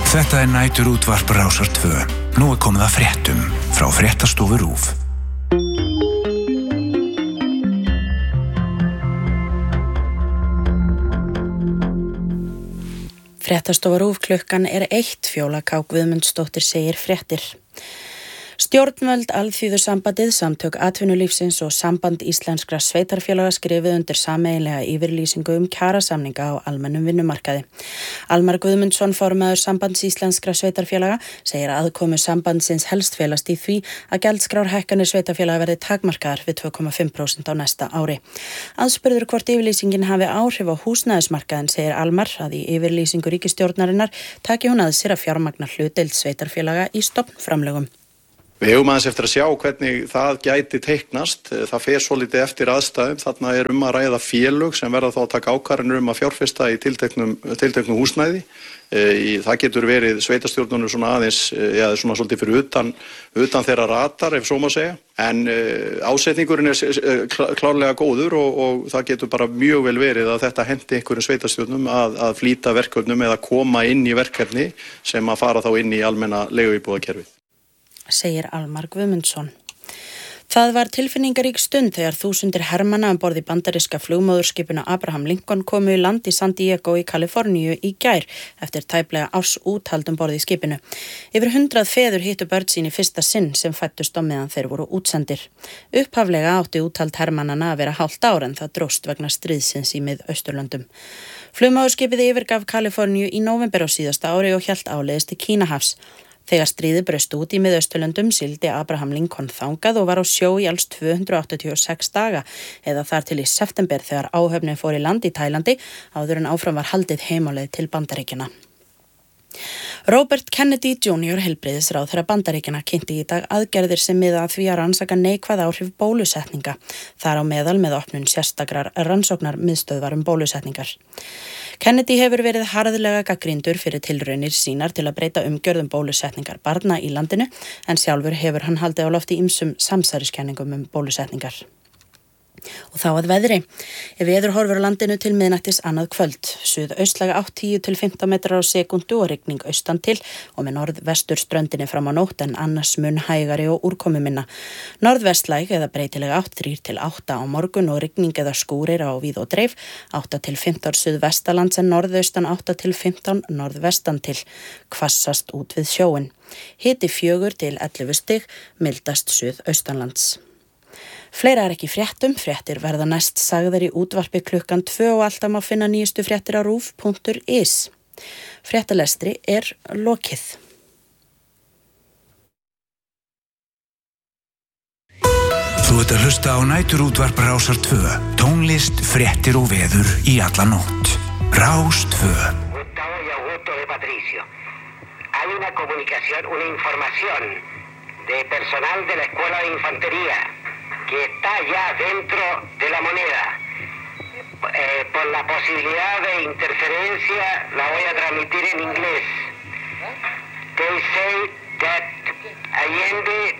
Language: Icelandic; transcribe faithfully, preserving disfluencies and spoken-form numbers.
Þetta er næturútvarp Rásar tvö. Nú er komið að fréttum frá Fréttastofu RÚV. Fréttastofa RÚV klukkan er eitt. Fjóla K. Guðmundsdóttir segir fréttir. Stjórnvöld, Alþýðusambandið, Samtök atvinnulífsins og Samband íslenskra sveitarfélaga skrifuðu undir sameiginlega yfirlýsingu um kjarasamninga á almennum vinnumarkaði. Almar Guðmundsson, formaður Sambands íslenskra sveitarfélaga, segir að aðkomu sambandsins helst felast í því að gjaldskrárhækkanir sveitarfélaga verði takmarkaðar við tvö komma fimm prósent á næsta ári. Aðspurður hvort yfirlýsingin hafi áhrif á húsnæðismarkaðinn, segir Almar að í yfirlýsingu ríkisstjórnarinnar taki hún að sér að fjármagna hlutdeild sveitarfélaga í stofnframlögum. Við hefum aðeins eftir að sjá hvernig það gæti teiknast. Það fer svolítið eftir aðstæðum. Þarna er um að ræða félög sem verða þá að taka ákvarðanir um að fjárfesta í tilteknum, tilteknum húsnæði. Það getur verið sveitarstjórnunum svona aðeins, já, svona svolítið fyrir utan, utan þeirra ratar, ef svo má segja. En ásetningurinn er klárlega góður og, og það getur bara mjög vel verið að þetta hendi einhverjum sveitarstjórnum að, að flýta verkefnum eða koma inn í verkefni sem að fara þá inn í almenna leiguíbúðakerfið, segir Almar Guðmundsson. Það var tilfinningarík stund þegar þúsundir hermanna um borð í bandaríska flugmóðurskipinu Abraham Lincoln komu í land í San Diego í Kaliforníu í gær eftir tæplega árs úthald um borð í skipinu. Yfir hundrað feður hittu börn sín í fyrsta sinn sem fættust á meðan þeir voru útsendir. Upphaflega átti úthald hermannana að vera hálft ár en það dróst vegna stríðsins í Mið-Austurlöndum. Flugmóðurskipið yfirgaf Kaliforníu í nóvember á síðasta ári og hélt áleiðis til Kínahafs. Þegar stríðið braust út í Mið-Austurlöndum sigldi Abraham Lincoln þangað og var á sjó í alls tvö hundruð áttatíu og sex daga eða þar til í september þegar áhöfnin fór í land í Tælandi áður en áfram var haldið heimáleið til Bandaríkjanna. Robert Kennedy júnior heilbrigðisráðherra Bandaríkjanna kynnti í dag aðgerðir sem miða að því að rannsaka neikvæð áhrif bólusetninga, þar á meðal með opnun sérstakrar rannsóknar miðstöðvar um bólusetningar. Kennedy hefur verið harðlega gagnrýndur fyrir tilraunir sínar til að breyta umgjörðum bólusetningar barna í landinu, en sjálfur hefur hann haldið á lofti ýmsum samsæriskenningum um bólusetningar. Og þá að veðri. Ef veður horfur á landinu til miðnættis annað kvöld. Suðaustlæga átt tíu til fimmtán metrar á sekúndu og rigning austan til og með norðvestur ströndinni fram á nótt en annars mun hægari og úrkomuminna. Norðvestlæg eða breytilega átt þrír til átta á morgun og rigning eða skúrir á víð og dreif. átta til fimmtán suðvestalands en norðaustan átta til fimmtán norðvestan til. Hvassast út við sjóin. Hiti fjögur til ellefu stig, mildast suðaustanlands. Fleira er ekki fréttum, fréttir verða næst sagðar í útvarpi klukkan tvö og alltaf má finna nýjustu fréttir á rúv punktur is. Fréttalestri er lokið. Þú ert að hlusta á næturútvarp Rásar tvö. Tónlist, fréttir og veður í alla nótt. Rás tvö. Gustavo y Augusto de Patricio. Hay una comunicación, una información de personal de la Escuela de Infantería que está ya dentro de la moneda. Eh, por la posibilidad de interferencia la voy a transmitir en inglés. They say that Allende